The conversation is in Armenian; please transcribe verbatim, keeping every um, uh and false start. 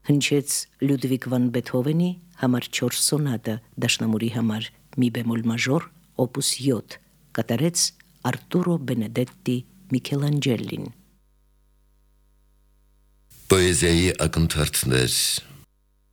հնչեց Լյուդվիգ վան Բեթհովենի համար չորս սոնատը դաշնամուրի համար մի բեմոլ մաժոր օպուս յոթ, կատարեց Արտուրո Բենեդետտի Միքելանջելին։ Պոեզիայի ակնթարթներ